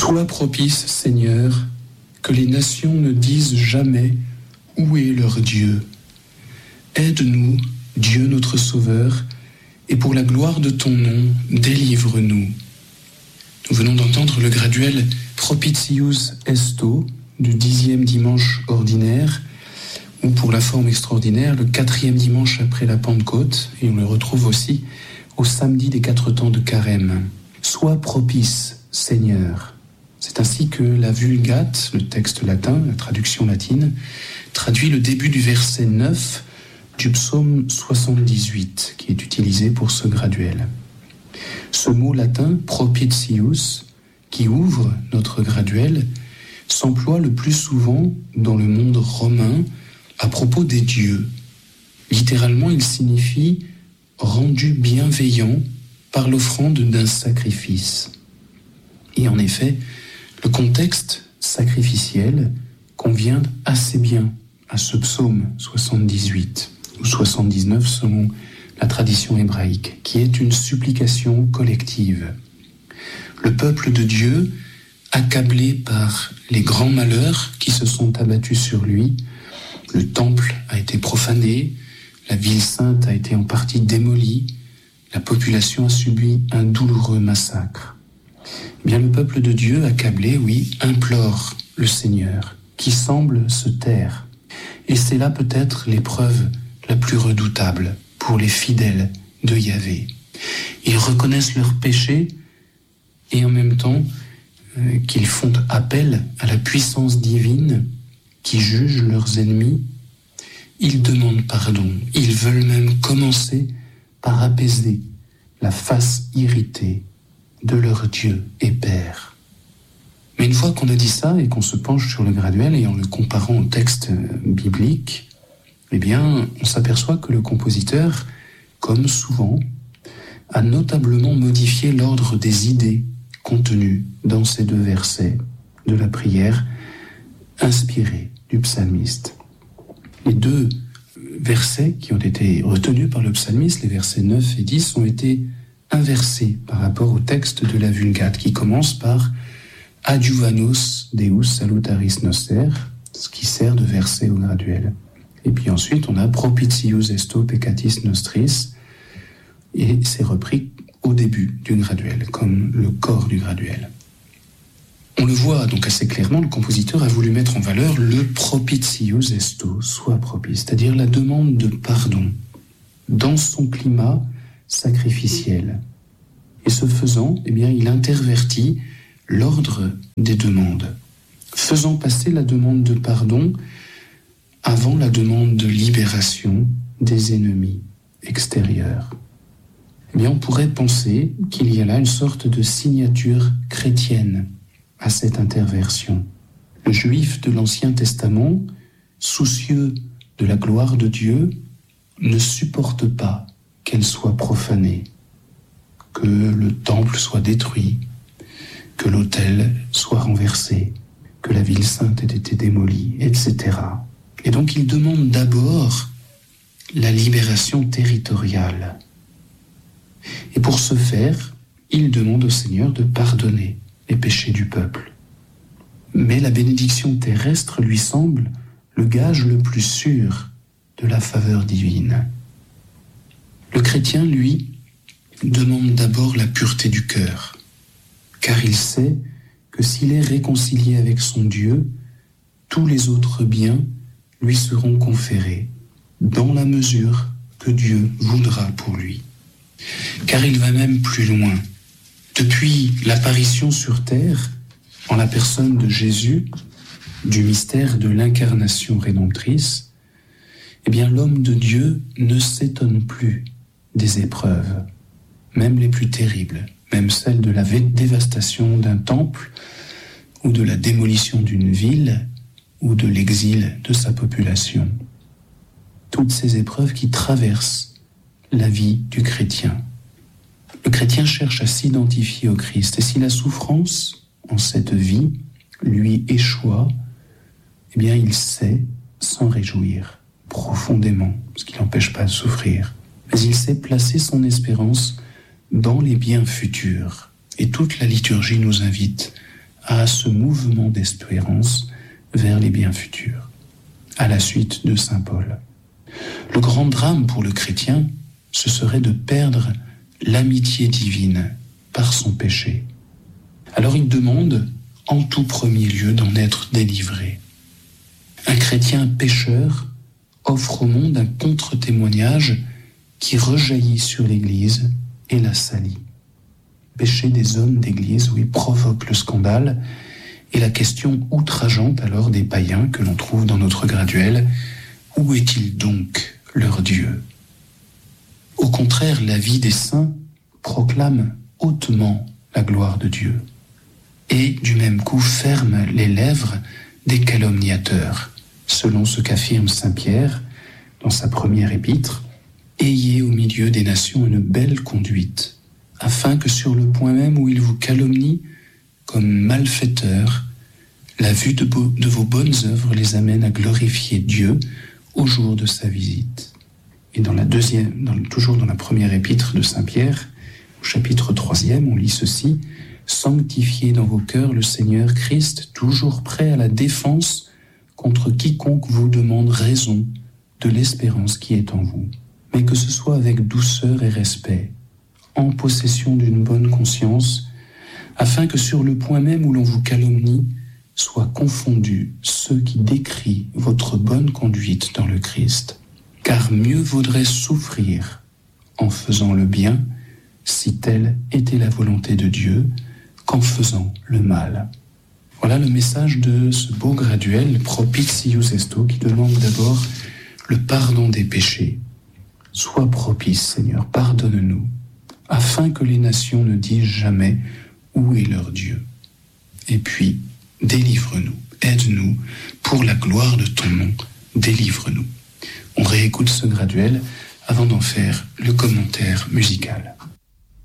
Sois propice, Seigneur, que les nations ne disent jamais où est leur Dieu. Aide-nous, Dieu notre Sauveur, et pour la gloire de ton nom, délivre-nous. Nous venons d'entendre le graduel Propitius Esto du 10e dimanche ordinaire, ou pour la forme extraordinaire, le 4e dimanche après la Pentecôte, et on le retrouve aussi au samedi des 4 temps de Carême. Sois propice, Seigneur. C'est ainsi que la Vulgate, le texte latin, la traduction latine, traduit le début du verset 9 du psaume 78, qui est utilisé pour ce graduel. Ce mot latin, propitius, qui ouvre notre graduel, s'emploie le plus souvent dans le monde romain à propos des dieux. Littéralement, il signifie « rendu bienveillant par l'offrande d'un sacrifice ». Et en effet, le contexte sacrificiel convient assez bien à ce psaume 78, ou 79 selon la tradition hébraïque, qui est une supplication collective. Le peuple de Dieu, accablé par les grands malheurs qui se sont abattus sur lui, le temple a été profané, la ville sainte a été en partie démolie, la population a subi un douloureux massacre. Eh bien, le peuple de Dieu, accablé, oui, implore le Seigneur, qui semble se taire. Et c'est là peut-être l'épreuve la plus redoutable pour les fidèles de Yahvé. Ils reconnaissent leurs péchés et en même temps qu'ils font appel à la puissance divine qui juge leurs ennemis. Ils demandent pardon. Ils veulent même commencer par apaiser la face irritée de leur Dieu et Père. Mais une fois qu'on a dit ça et qu'on se penche sur le graduel et en le comparant au texte biblique, eh bien, on s'aperçoit que le compositeur, comme souvent, a notablement modifié l'ordre des idées contenues dans ces 2 versets de la prière inspirée du psalmiste. Les 2 versets qui ont été retenus par le psalmiste, les versets 9 et 10, ont été inversés par rapport au texte de la Vulgate qui commence par « Adjuvanos Deus salutaris noster », ce qui sert de verset au graduel. Et puis ensuite, on a « Propitius esto peccatis nostris », et c'est repris au début du graduel, comme le corps du graduel. On le voit donc assez clairement, le compositeur a voulu mettre en valeur le propitius esto, soit propice, c'est-à-dire la demande de pardon, dans son climat sacrificiel. Et ce faisant, eh bien, il intervertit l'ordre des demandes, faisant passer la demande de pardon avant la demande de libération des ennemis extérieurs. Eh bien, on pourrait penser qu'il y a là une sorte de signature chrétienne à cette interversion. Le juif de l'Ancien Testament, soucieux de la gloire de Dieu, ne supporte pas qu'elle soit profanée, que le temple soit détruit, que l'autel soit renversé, que la ville sainte ait été démolie, etc. Et donc il demande d'abord la libération territoriale. Et pour ce faire, il demande au Seigneur de pardonner les péchés du peuple. Mais la bénédiction terrestre lui semble le gage le plus sûr de la faveur divine. Le chrétien, lui, demande d'abord la pureté du cœur, car il sait que s'il est réconcilié avec son Dieu, tous les autres biens lui seront conférés, dans la mesure que Dieu voudra pour lui. Car il va même plus loin. Depuis l'apparition sur terre, en la personne de Jésus, du mystère de l'incarnation rédemptrice, eh bien l'homme de Dieu ne s'étonne plus des épreuves, même les plus terribles, même celles de la dévastation d'un temple ou de la démolition d'une ville ou de l'exil de sa population. Toutes ces épreuves qui traversent la vie du chrétien. Le chrétien cherche à s'identifier au Christ, et si la souffrance en cette vie lui échoua, eh bien il sait s'en réjouir profondément, ce qui n'empêche pas de souffrir. Mais il sait placer son espérance dans les biens futurs. Et toute la liturgie nous invite à ce mouvement d'espérance vers les biens futurs, à la suite de saint Paul. Le grand drame pour le chrétien, ce serait de perdre l'amitié divine par son péché. Alors il demande en tout premier lieu d'en être délivré. Un chrétien pécheur offre au monde un contre-témoignage qui rejaillit sur l'Église et la salit. Péché des hommes d'Église, oui, provoque le scandale et la question outrageante alors des païens que l'on trouve dans notre graduel: où est-il donc leur Dieu? Au contraire, la vie des saints proclame hautement la gloire de Dieu et du même coup ferme les lèvres des calomniateurs, selon ce qu'affirme saint Pierre dans sa première épître: ayez au milieu des nations une belle conduite, afin que sur le point même où ils vous calomnient comme malfaiteurs, la vue de vos bonnes œuvres les amène à glorifier Dieu au jour de sa visite. Et toujours dans la première épître de saint Pierre, au chapitre 3e, on lit ceci: sanctifiez dans vos cœurs le Seigneur Christ, toujours prêt à la défense contre quiconque vous demande raison de l'espérance qui est en vous, mais que ce soit avec douceur et respect, en possession d'une bonne conscience, afin que sur le point même où l'on vous calomnie, soient confondus ceux qui décrient votre bonne conduite dans le Christ. Car mieux vaudrait souffrir en faisant le bien, si telle était la volonté de Dieu, qu'en faisant le mal. Voilà le message de ce beau graduel Propitius Esto qui demande d'abord le pardon des péchés. Sois propice, Seigneur, pardonne-nous, afin que les nations ne disent jamais où est leur Dieu. Et puis, délivre-nous, aide-nous, pour la gloire de ton nom, délivre-nous. On réécoute ce graduel avant d'en faire le commentaire musical.